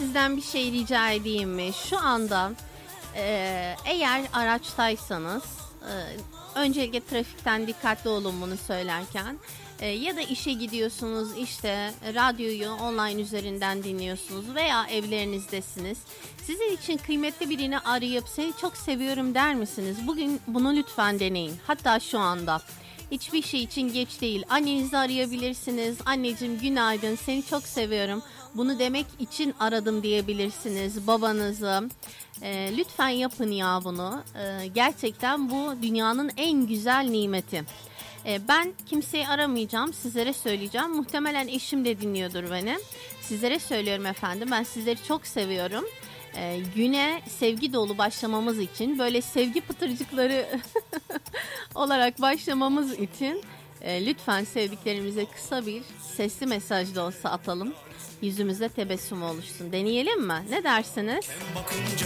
sizden bir şey rica edeyim mi? Şu anda eğer araçtaysanız öncelikle trafikten dikkatli olun bunu söylerken. Ya da işe gidiyorsunuz, işte radyoyu online üzerinden dinliyorsunuz veya evlerinizdesiniz. Sizin için kıymetli birini arayıp seni çok seviyorum der misiniz? Bugün bunu lütfen deneyin. Hatta şu anda. Hiçbir şey için geç değil. Annenizi arayabilirsiniz. Anneciğim günaydın, seni çok seviyorum. Bunu demek için aradım diyebilirsiniz. Babanızı. Lütfen yapın ya bunu. Gerçekten bu dünyanın en güzel nimeti. Ben kimseyi aramayacağım, sizlere söyleyeceğim. Muhtemelen eşim de dinliyordur beni. Sizlere söylüyorum efendim, ben sizleri çok seviyorum. Güne sevgi dolu başlamamız için, böyle sevgi pıtırcıkları olarak başlamamız için lütfen sevdiklerimize kısa bir sesli mesaj da olsa atalım. Yüzümüzde tebessüm oluşsun. Deneyelim mi? Ne dersiniz? Bakınca